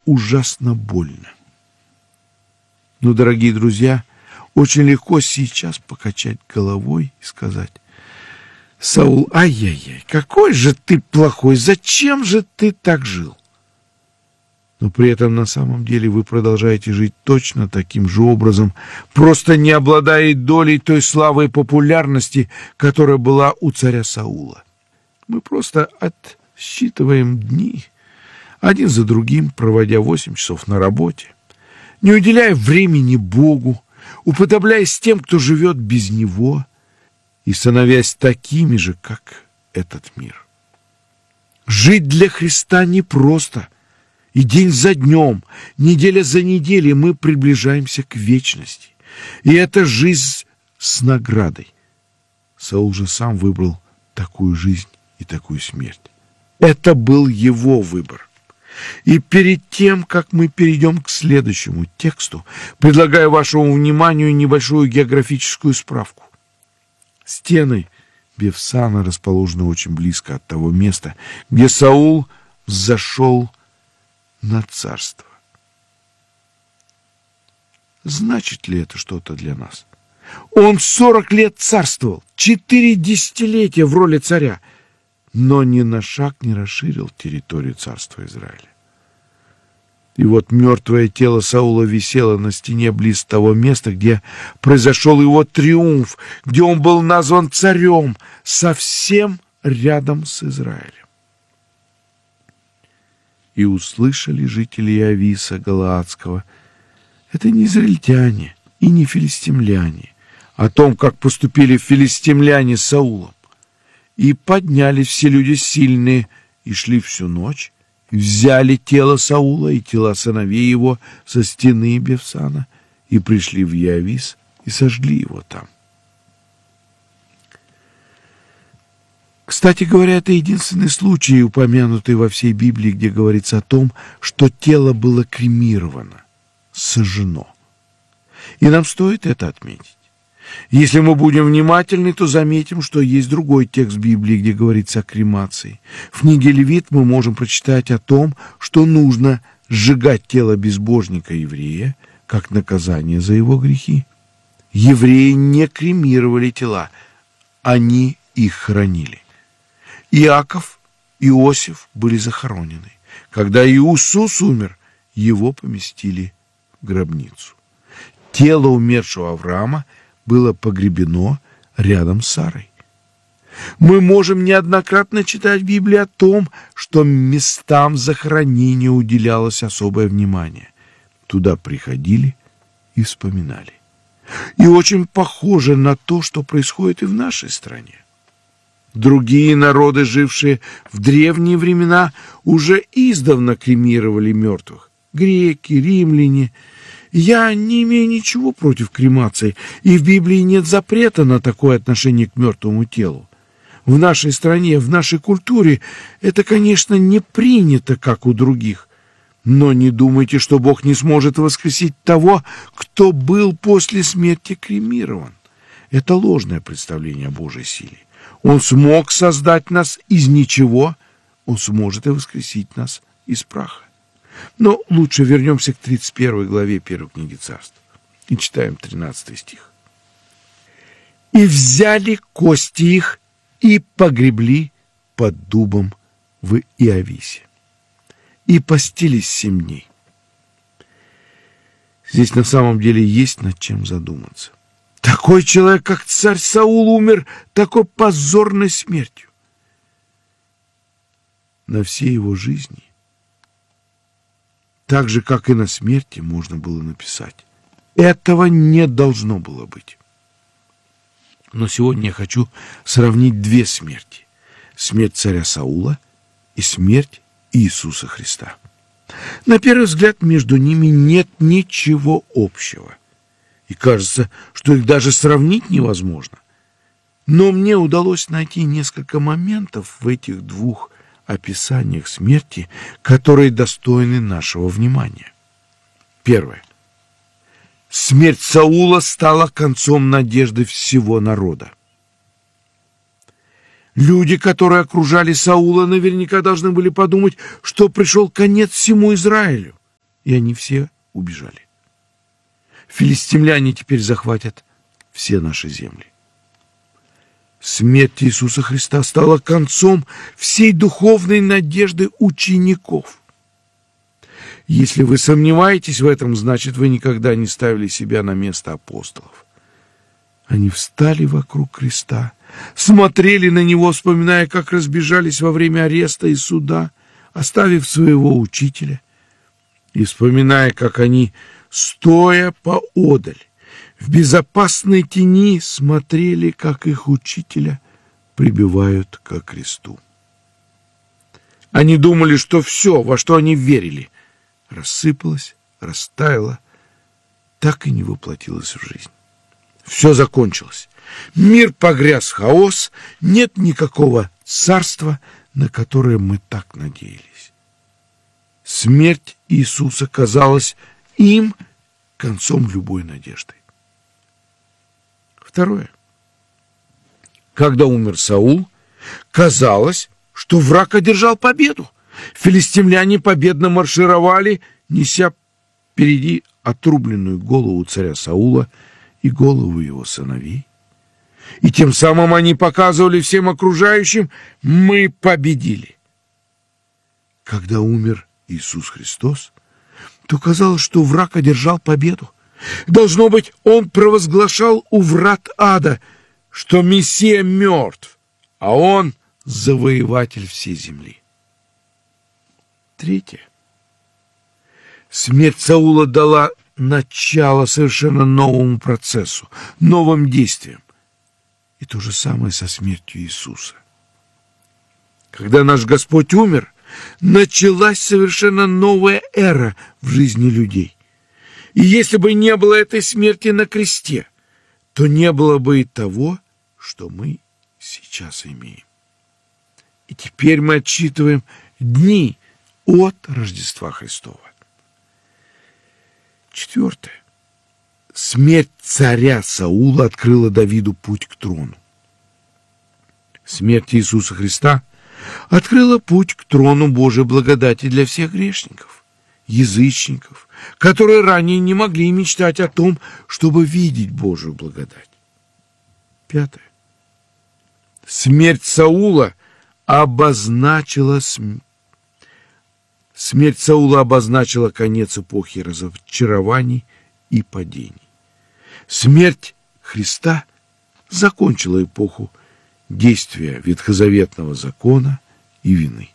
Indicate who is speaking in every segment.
Speaker 1: ужасно больно. Но, дорогие друзья, очень легко сейчас покачать головой и сказать: «Саул, ай-яй-яй, какой же ты плохой, зачем же ты так жил?» Но при этом на самом деле вы продолжаете жить точно таким же образом, просто не обладая долей той славы и популярности, которая была у царя Саула. Мы просто отсчитываем дни, один за другим, проводя 8 часов на работе, не уделяя времени Богу, уподобляясь тем, кто живет без Него, и становясь такими же, как этот мир. Жить для Христа непросто. И день за днем, неделя за неделей мы приближаемся к вечности. И это жизнь с наградой. Саул же сам выбрал такую жизнь и такую смерть. Это был его выбор. И перед тем, как мы перейдем к следующему тексту, предлагаю вашему вниманию небольшую географическую справку. Стены Бевсана расположены очень близко от того места, где Саул взошел на царство. Значит ли это что-то для нас? Он 40 лет царствовал, 4 десятилетия в роли царя, но ни на шаг не расширил территорию царства Израиля. И вот мертвое тело Саула висело на стене близ того места, где произошел его триумф, где он был назван царем, совсем рядом с Израилем. И услышали жители Иависа Галаадского, это не израильтяне и не филистимляне, о том, как поступили филистимляне с Саулом. И поднялись все люди сильные, и шли всю ночь, и взяли тело Саула и тела сыновей его со стены Бевсана, и пришли в Иавис, и сожгли его там. Кстати говоря, это единственный случай, упомянутый во всей Библии, где говорится о том, что тело было кремировано, сожжено. И нам стоит это отметить. Если мы будем внимательны, то заметим, что есть другой текст Библии, где говорится о кремации. В книге Левит мы можем прочитать о том, что нужно сжигать тело безбожника-еврея, как наказание за его грехи. Евреи не кремировали тела, они их хоронили. Иаков, Иосиф были захоронены. Когда Иисус умер, его поместили в гробницу. Тело умершего Авраама было погребено рядом с Сарой. Мы можем неоднократно читать в Библии о том, что местам захоронения уделялось особое внимание. Туда приходили и вспоминали. И очень похоже на то, что происходит и в нашей стране. Другие народы, жившие в древние времена, уже издавна кремировали мертвых. Греки, римляне. Я не имею ничего против кремации, и в Библии нет запрета на такое отношение к мертвому телу. В нашей стране, в нашей культуре это, конечно, не принято, как у других. Но не думайте, что Бог не сможет воскресить того, кто был после смерти кремирован. Это ложное представление о Божьей силе. Он смог создать нас из ничего, Он сможет и воскресить нас из праха. Но лучше вернемся к 31 главе 1 книги Царств и читаем 13 стих. «И взяли кости их и погребли под дубом в Иависе, и постились 7 дней». Здесь на самом деле есть над чем задуматься. Такой человек, как царь Саул, умер такой позорной смертью. На всей его жизни, так же, как и на смерти, можно было написать: этого не должно было быть. Но сегодня я хочу сравнить 2 смерти. Смерть царя Саула и смерть Иисуса Христа. На первый взгляд, между ними нет ничего общего. И кажется, что их даже сравнить невозможно. Но мне удалось найти несколько моментов в этих 2 описаниях смерти, которые достойны нашего внимания. Первое. Смерть Саула стала концом надежды всего народа. Люди, которые окружали Саула, наверняка должны были подумать, что пришел конец всему Израилю. и они все убежали. Филистимляне теперь захватят все наши земли. Смерть Иисуса Христа стала концом всей духовной надежды учеников. Если вы сомневаетесь в этом, значит, вы никогда не ставили себя на место апостолов. Они встали вокруг креста, смотрели на него, вспоминая, как разбежались во время ареста и суда, оставив своего учителя, и вспоминая, как они, стоя поодаль, в безопасной тени, смотрели, как их учителя прибивают ко кресту. Они думали, что все, во что они верили, рассыпалось, растаяло, так и не воплотилось в жизнь. Все закончилось. Мир погряз в хаос, нет никакого царства, на которое мы так надеялись. Смерть Иисуса казалась им концом любой надежды. Второе. Когда умер Саул, казалось, что враг одержал победу. Филистимляне победно маршировали, неся впереди отрубленную голову царя Саула и голову его сыновей. И тем самым они показывали всем окружающим: мы победили. Когда умер Иисус Христос, то казалось, что враг одержал победу. Должно быть, он провозглашал у врат ада, что Мессия мертв, а он завоеватель всей земли. Третье. Смерть Саула дала начало совершенно новому процессу, новым действиям. И то же самое со смертью Иисуса. Когда наш Господь умер, началась совершенно новая эра в жизни людей. И если бы не было этой смерти на кресте, то не было бы и того, что мы сейчас имеем. И теперь мы отсчитываем дни от Рождества Христова. Четвертое. Смерть царя Саула открыла Давиду путь к трону. Смерть Иисуса Христа открыла путь к трону Божьей благодати для всех грешников, язычников, которые ранее не могли мечтать о том, чтобы видеть Божию благодать. Пятое. Смерть Саула обозначила конец эпохи разочарований и падений. Смерть Христа закончила эпоху действия ветхозаветного закона и вины.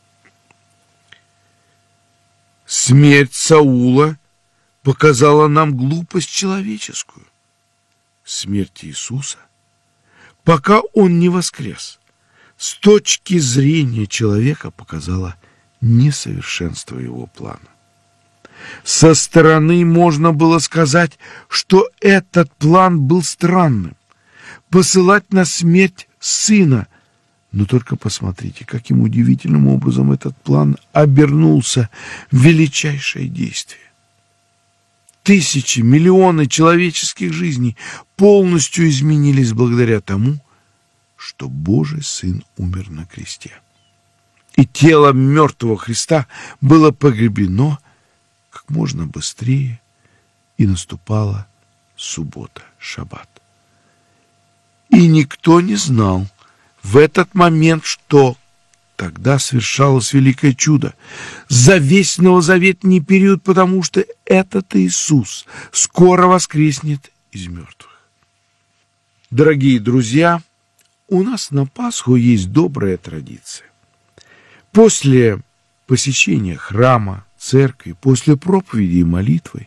Speaker 1: Смерть Саула показала нам глупость человеческую. Смерть Иисуса, пока он не воскрес, с точки зрения человека показала несовершенство его плана. Со стороны можно было сказать, что этот план был странным — посылать на смерть сына. Но только посмотрите, каким удивительным образом этот план обернулся в величайшее действие. Тысячи, миллионы человеческих жизней полностью изменились благодаря тому, что Божий Сын умер на кресте. И тело мертвого Христа было погребено как можно быстрее, и наступала суббота, шаббат. И никто не знал в этот момент, что тогда совершалось великое чудо за весь новозаветный период, потому что этот Иисус скоро воскреснет из мертвых. Дорогие друзья, у нас на Пасху есть добрая традиция. После посещения храма, церкви, после проповеди и молитвы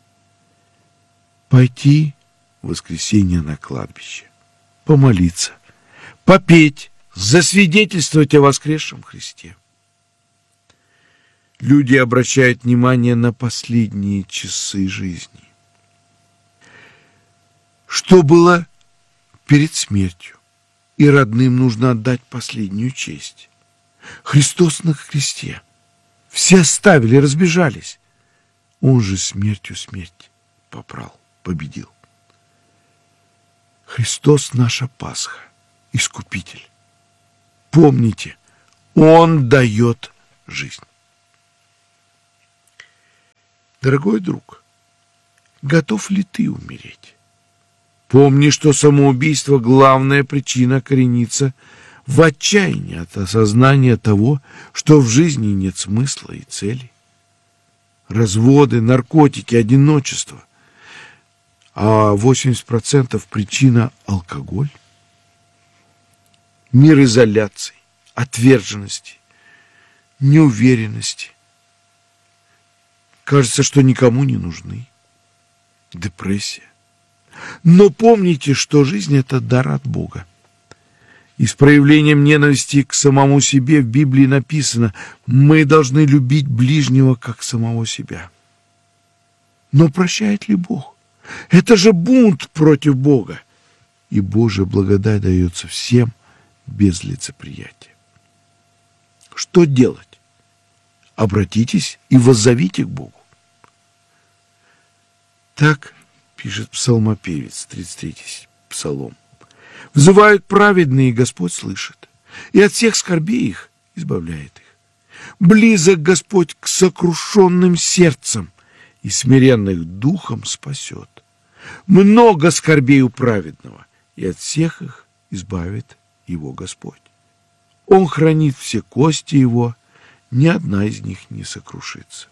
Speaker 1: пойти в воскресенье на кладбище, помолиться, попеть, засвидетельствовать о воскресшем Христе. Люди обращают внимание на последние часы жизни. Что было перед смертью, и родным нужно отдать последнюю честь. Христос на кресте. Все оставили, разбежались. Он же смертью смерть попрал, победил. Христос наша Пасха, Искупитель. Помните, Он дает жизнь. Дорогой друг, готов ли ты умереть? Помни, что самоубийство — главная причина коренится в отчаянии от осознания того, что в жизни нет смысла и цели. Разводы, наркотики, одиночество. А 80% причина — алкоголь. Мир изоляции, отверженности, неуверенности. Кажется, что никому не нужны. Депрессия. Но помните, что жизнь — это дар от Бога. И с проявлением ненависти к самому себе в Библии написано: мы должны любить ближнего как самого себя. Но прощает ли Бог? Это же бунт против Бога. И Божья благодать дается всем без лицеприятия. Что делать? Обратитесь и воззовите к Богу. Так пишет псалмопевец, 33-й псалом. Взывают праведные, и Господь слышит, и от всех скорбей их избавляет их. Близок Господь к сокрушенным сердцам, и смиренных духом спасет. Много скорбей у праведного, и от всех их избавит его Господь. Он хранит все кости его, ни одна из них не сокрушится.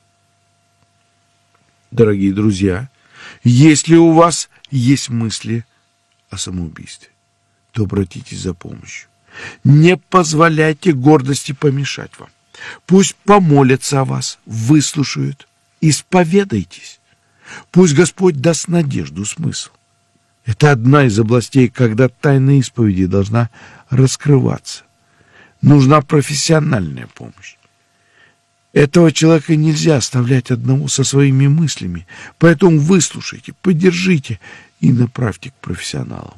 Speaker 1: Дорогие друзья, если у вас есть мысли о самоубийстве, то обратитесь за помощью. Не позволяйте гордости помешать вам. Пусть помолятся о вас, выслушают, исповедайтесь. Пусть Господь даст надежду, смысл. Это одна из областей, когда тайна исповеди должна раскрываться. Нужна профессиональная помощь. Этого человека нельзя оставлять одного со своими мыслями, поэтому выслушайте, поддержите и направьте к профессионалам.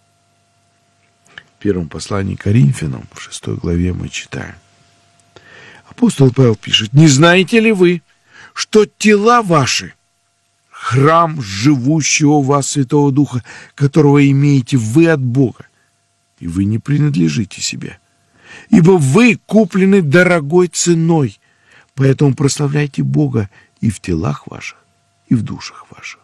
Speaker 1: В первом послании к Коринфянам, в 6 главе мы читаем. Апостол Павел пишет: «Не знаете ли вы, что тела ваши — храм живущего в вас Святого Духа, которого имеете вы от Бога, и вы не принадлежите себе? Ибо вы куплены дорогой ценой, поэтому прославляйте Бога и в телах ваших, и в душах ваших,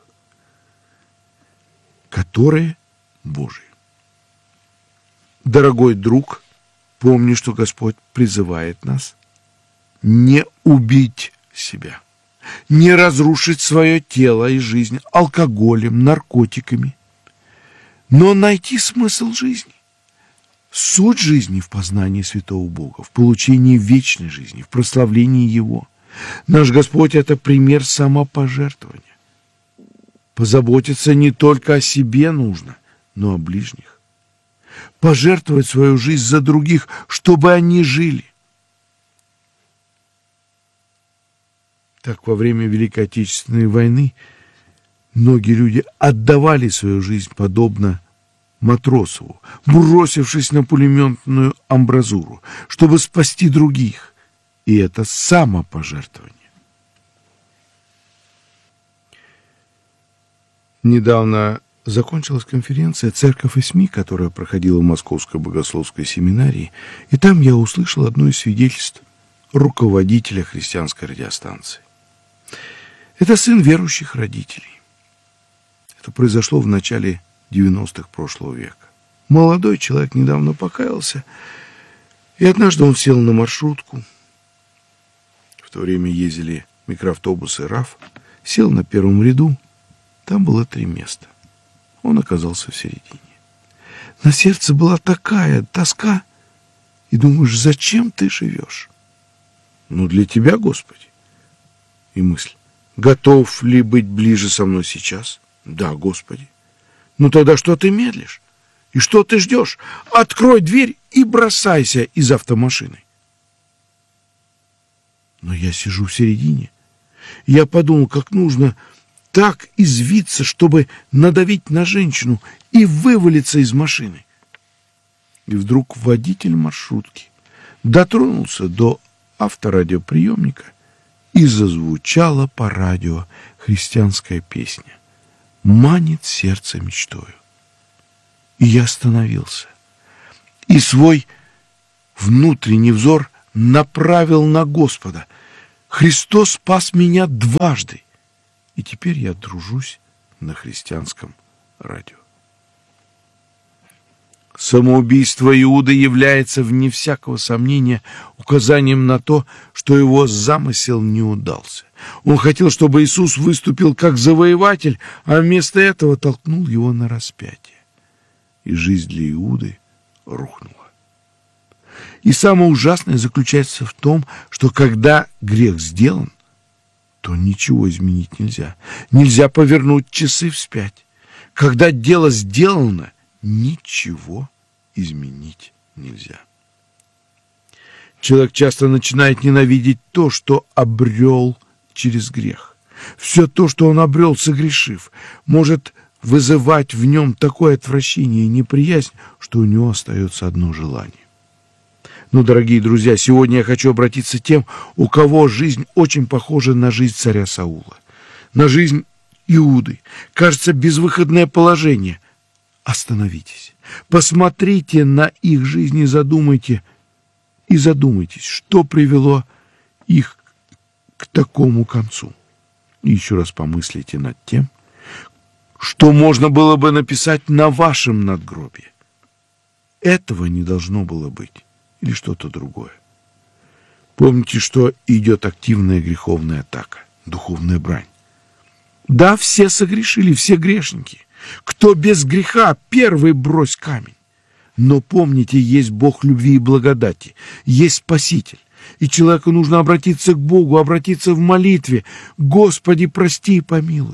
Speaker 1: которые Божии». Дорогой друг, помни, что Господь призывает нас не убить себя, не разрушить свое тело и жизнь алкоголем, наркотиками, но найти смысл жизни, суть жизни в познании святого Бога, в получении вечной жизни, в прославлении Его. Наш Господь — это пример самопожертвования. Позаботиться не только о себе нужно, но о ближних. Пожертвовать свою жизнь за других, чтобы они жили. Так, во время Великой Отечественной войны многие люди отдавали свою жизнь, подобно Матросову, бросившись на пулеметную амбразуру, чтобы спасти других. И это самопожертвование. Недавно закончилась конференция «Церковь и СМИ», которая проходила в Московской богословской семинарии, и там я услышал одно из свидетельств руководителя христианской радиостанции. Это сын верующих родителей. Это произошло в начале 90-х прошлого века. Молодой человек недавно покаялся, и однажды он сел на маршрутку. В то время ездили микроавтобусы РАФ, сел на первом ряду, там было 3 места. Он оказался в середине. На сердце была такая тоска, и думаешь, зачем ты живешь? Ну, для тебя, Господи. И мысль: готов ли быть ближе со мной сейчас? Да, Господи. Ну тогда что ты медлишь? И что ты ждешь? Открой дверь и бросайся из автомашины. Но я сижу в середине. Я подумал, как нужно так извиться, чтобы надавить на женщину и вывалиться из машины. И вдруг водитель маршрутки дотронулся до авторадиоприемника, и зазвучала по радио христианская песня «Манит сердце мечтою». И я остановился, и свой внутренний взор направил на Господа. Христос спас меня дважды, и теперь я тружусь на христианском радио. Самоубийство Иуды является, вне всякого сомнения, указанием на то, что его замысел не удался. Он хотел, чтобы Иисус выступил как завоеватель, а вместо этого толкнул его на распятие. И жизнь для Иуды рухнула. И самое ужасное заключается в том, что когда грех сделан, то ничего изменить нельзя. Нельзя повернуть часы вспять. Когда дело сделано, ничего изменить нельзя. Человек часто начинает ненавидеть то, что обрел через грех. Все то, что он обрел, согрешив, может вызывать в нем такое отвращение и неприязнь, что у него остается одно желание. Но, дорогие друзья, сегодня я хочу обратиться к тем, у кого жизнь очень похожа на жизнь царя Саула, на жизнь Иуды. Кажется, безвыходное положение. Остановитесь, посмотрите на их жизнь и задумайтесь, что привело их к такому концу. И еще раз помыслите над тем, что можно было бы написать на вашем надгробии. Этого не должно было быть, или что-то другое. Помните, что идет активная греховная атака, духовная брань. Да, все согрешили, все грешники. Кто без греха, первый брось камень. Но помните, есть Бог любви и благодати, есть Спаситель. И человеку нужно обратиться к Богу, обратиться в молитве. Господи, прости и помилуй.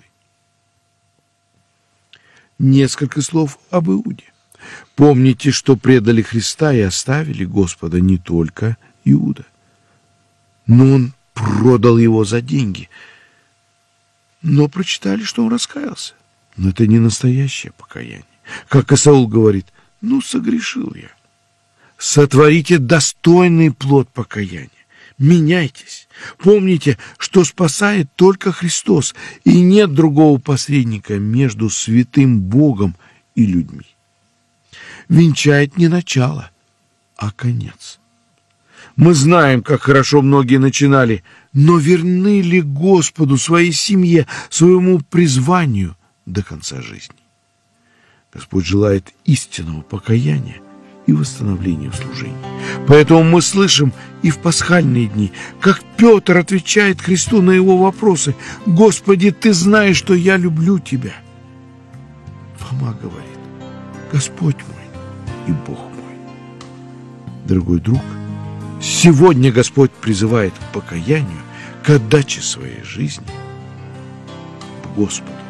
Speaker 1: Несколько слов об Иуде. Помните, что предали Христа и оставили Господа не только Иуда, но он продал его за деньги. Но прочитали, что он раскаялся. Но это не настоящее покаяние. Как и Саул говорит, согрешил я. Сотворите достойный плод покаяния. Меняйтесь. Помните, что спасает только Христос, и нет другого посредника между святым Богом и людьми. Венчает не начало, а конец. Мы знаем, как хорошо многие начинали, но верны ли Господу, своей семье, своему призванию до конца жизни? Господь желает истинного покаяния и восстановления в служении. Поэтому мы слышим и в пасхальные дни, как Петр отвечает Христу на его вопросы: «Господи, Ты знаешь, что я люблю Тебя». Фома говорит: «Господь мой и Бог мой». Дорогой друг, сегодня Господь призывает к покаянию, к отдаче своей жизни Господу.